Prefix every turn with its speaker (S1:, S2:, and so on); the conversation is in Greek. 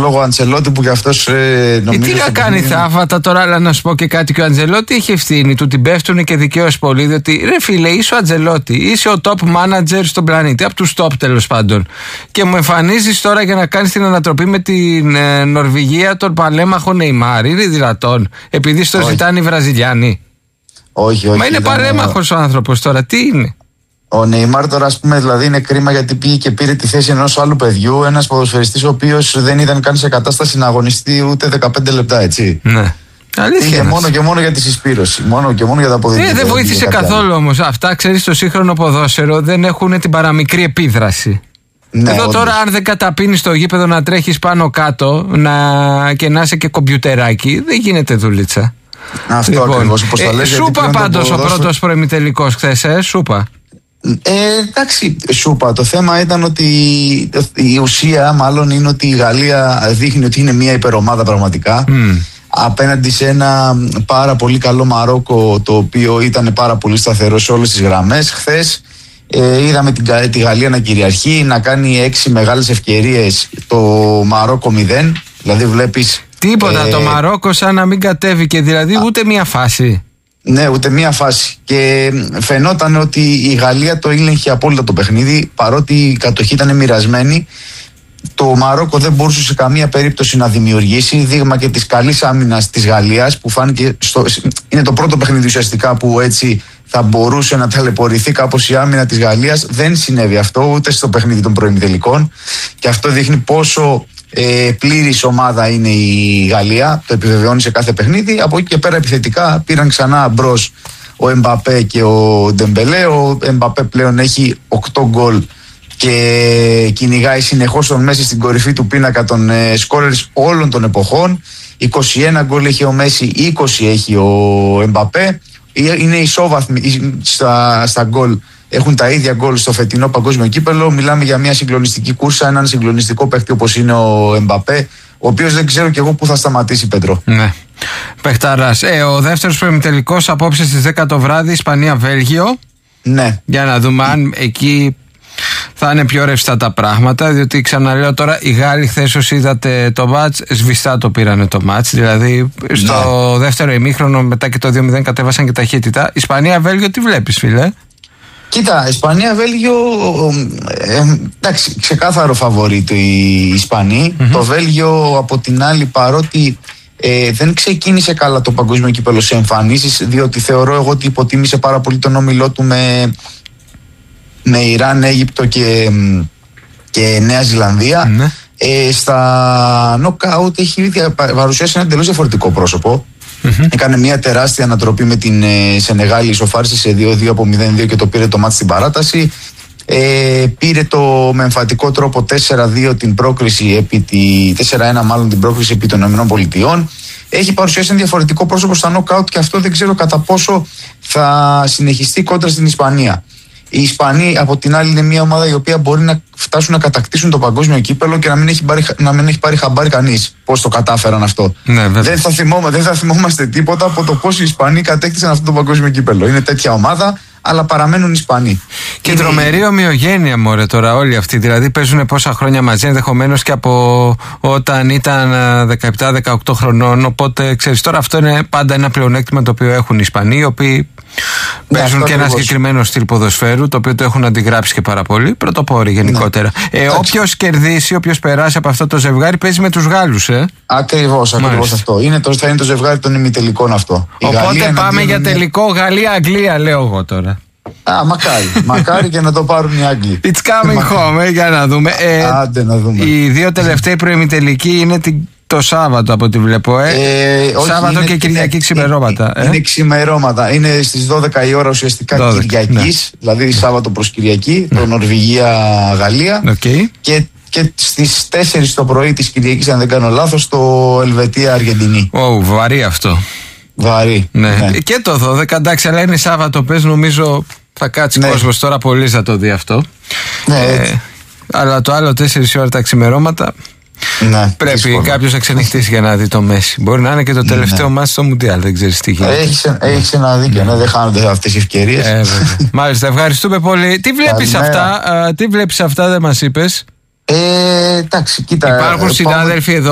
S1: λόγο Αντσελότη που κι αυτός νομίζω.
S2: Τι να κάνει θαύματα τώρα, αλλά να σου πω και κάτι. Και ο Αντσελότη έχει ευθύνη, του την πέφτουν και δικαίως πολύ. Διότι ρε φίλε, είσαι ο Αντσελότη, είσαι ο top manager στον πλανήτη, από τους top τέλος πάντων. Και μου εμφανίζεις τώρα για να κάνεις την ανατροπή με την Νορβηγία τον παλέμαχο Νεϊμάρ. Είναι δυνατόν, επειδή στο ζητάνε οι Βραζιλιάνοι?
S1: Όχι.
S2: Μα είναι παλέμαχος ο άνθρωπος τώρα, τι είναι?
S1: Ο Νεϊμάρ τώρα, ας πούμε, δηλαδή είναι κρίμα γιατί πήγε και πήρε τη θέση ενός άλλου παιδιού, ένας ποδοσφαιριστής ο οποίος δεν ήταν καν σε κατάσταση να αγωνιστεί ούτε 15 λεπτά, έτσι.
S2: Ναι. Αλήθεια.
S1: Μόνο και μόνο για τη συσπήρωση. Μόνο και μόνο για τα αποδεικτικά.
S2: Δεν βοήθησε καθόλου όμως. Αυτά, ξέρεις, στο σύγχρονο ποδόσφαιρο δεν έχουν την παραμικρή επίδραση. Ναι, εδώ όντως. Τώρα, αν δεν καταπίνεις το γήπεδο να τρέχεις πάνω κάτω και να είσαι και κομπιουτεράκι, δεν γίνεται δουλίτσα.
S1: Αυτό λοιπόν, ακριβώς, όπως το λες.
S2: Σούπα πάντως ο πρώτος προημιτελικός χθες, σούπα.
S1: Εντάξει, σούπα. Το θέμα ήταν ότι η ουσία μάλλον είναι ότι η Γαλλία δείχνει ότι είναι μια υπερομάδα πραγματικά απέναντι σε ένα πάρα πολύ καλό Μαρόκο, το οποίο ήταν πάρα πολύ σταθερό σε όλες τις γραμμές. Χθες είδαμε τη Γαλλία να κυριαρχεί, να κάνει 6 μεγάλες ευκαιρίες, το Μαρόκο 0. Δηλαδή βλέπεις
S2: τίποτα, το Μαρόκο σαν να μην κατέβηκε, δηλαδή ούτε μια φάση.
S1: Ναι, ούτε μία φάση. Και φαινόταν ότι η Γαλλία το ήλεγχε απόλυτα το παιχνίδι, παρότι η κατοχή ήταν μοιρασμένη. Το Μαρόκο δεν μπορούσε σε καμία περίπτωση να δημιουργήσει, δείγμα και της καλής άμυνας της Γαλλίας, που φάνηκε είναι το πρώτο παιχνίδι ουσιαστικά που έτσι θα μπορούσε να ταλαιπωρηθεί κάπως η άμυνα της Γαλλίας. Δεν συνέβη αυτό ούτε στο παιχνίδι των προημιτελικών, και αυτό δείχνει πόσο πλήρης ομάδα είναι η Γαλλία. Το επιβεβαιώνει σε κάθε παιχνίδι. Από εκεί και πέρα επιθετικά πήραν ξανά μπρος ο Εμπαπέ και ο Ντεμπελέ. Ο Εμπαπέ πλέον έχει 8 γκολ και κυνηγάει συνεχώς τον Μέση στην κορυφή του πίνακα των σκόρερς όλων των εποχών. 21 γκολ έχει ο Μέση, 20 έχει ο Εμπαπέ. Είναι ισόβαθμοι στα γκολ. Έχουν τα ίδια γκολ στο φετινό παγκόσμιο κύπελο. Μιλάμε για μια συγκλονιστική κούρσα, έναν συγκλονιστικό παίκτη όπως είναι ο Εμπαπέ, ο οποίος δεν ξέρω κι εγώ πού θα σταματήσει, Πέτρο. Ναι.
S2: Παιχταράς. Ο δεύτερος προημιτελικός απόψε στις 10 το βράδυ, Ισπανία-Βέλγιο.
S1: Ναι.
S2: Για να δούμε αν εκεί θα είναι πιο ρευστά τα πράγματα. Διότι ξαναλέω τώρα, οι Γάλλοι χθες, όσοι είδατε το μάτς, σβηστά το πήρανε το μάτς. Δηλαδή στο δεύτερο ημίχρονο, μετά και το 2-0, κατέβασαν και ταχύτητα. Ισπανία-Βέλγιο, τι βλέπεις, φίλε?
S1: Κοίτα, Ισπανία-Βέλγιο, εντάξει, ξεκάθαρο φαβορίτο οι Ισπανοί. Το Βέλγιο από την άλλη, παρότι δεν ξεκίνησε καλά το παγκόσμιο κύπελο σε εμφανίσεις, διότι θεωρώ εγώ ότι υποτίμησε πάρα πολύ τον όμιλό του με Ιράν, Αίγυπτο και Νέα Ζηλανδία. Στα νοκάουτ έχει παρουσιάσει ένα εντελώς διαφορετικό πρόσωπο. Έκανε μια τεράστια ανατροπή με την Σενεγάλη, ισοφάρισε σε 2-2 από 0-2 και το πήρε το μάτς στην παράταση. Πήρε με εμφατικό τρόπο 4-2 την πρόκριση 4-1 μάλλον την πρόκριση επί των ΗΠΑ. Έχει παρουσιάσει ένα διαφορετικό πρόσωπο στα νοκάουτ και αυτό δεν ξέρω κατά πόσο θα συνεχιστεί κόντρα στην Ισπανία. Οι Ισπανοί από την άλλη είναι μια ομάδα η οποία μπορεί να φτάσουν να κατακτήσουν το παγκόσμιο κύπελο και να μην έχει πάρει χαμπάρι κανείς πώς το κατάφεραν αυτό. Ναι, δεν θα θυμόμαστε τίποτα από το πώς οι Ισπανοί κατέκτησαν αυτό το παγκόσμιο κύπελο. Είναι τέτοια ομάδα, αλλά παραμένουν Ισπανοί.
S2: Και τρομερή ομοιογένεια, μωρέ, τώρα όλοι αυτοί. Δηλαδή παίζουν πόσα χρόνια μαζί, ενδεχομένως και από όταν ήταν 17-18 χρονών. Οπότε ξέρεις, τώρα αυτό είναι πάντα ένα πλεονέκτημα το οποίο έχουν οι Ισπανοί, οι οποίοι παίζουν και ένα συγκεκριμένο στυλ ποδοσφαίρου, το οποίο το έχουν αντιγράψει και πάρα πολύ. Πρωτοπόροι γενικότερα. Όποιος κερδίσει, όποιος περάσει από αυτό το ζευγάρι, παίζει με τους Γάλλους. Ακριβώς
S1: αυτό. Θα είναι το ζευγάρι των ημιτελικών αυτό.
S2: Οπότε πάμε για τελικό Γαλλία-Αγγλία, λέω εγώ τώρα.
S1: Μακάρι και να το πάρουν οι Άγγλοι.
S2: It's coming home, για να δούμε.
S1: Άντε να δούμε.
S2: Οι δύο τελευταίοι προημιτελικοί είναι το Σάββατο από ό,τι βλέπω. Σάββατο και Κυριακή ξημερώματα.
S1: Είναι ξημερώματα. Είναι στις 12 η ώρα ουσιαστικά Κυριακής, δηλαδή Σάββατο προς Κυριακή, το Νορβηγία-Γαλλία. Και στις 4 το πρωί της Κυριακής, αν δεν κάνω λάθος, το Ελβετία-Αργεντινή.
S2: Βαρύ αυτό.
S1: Βαρύ.
S2: Ναι. Και το 12, εντάξει, αλλά είναι Σάββατο, πες, νομίζω θα κάτσει κόσμος τώρα πολύ να το δει αυτό. Αλλά το άλλο 4 ώρα τα ξημερώματα. Πρέπει κάποιος να ξενυχτήσει για να δει το Μέση. Μπορεί να είναι και το τελευταίο μάτς στο Μουντιάλ, δεν ξέρεις τι γίνεται.
S1: Έχεις ένα δίκιο, δεν χάνονται αυτές οι ευκαιρίες.
S2: Μάλιστα, ευχαριστούμε πολύ. Τι βλέπεις αυτά, δεν μας είπες?
S1: Εντάξει, κοίτα.
S2: Υπάρχουν συνάδελφοι εδώ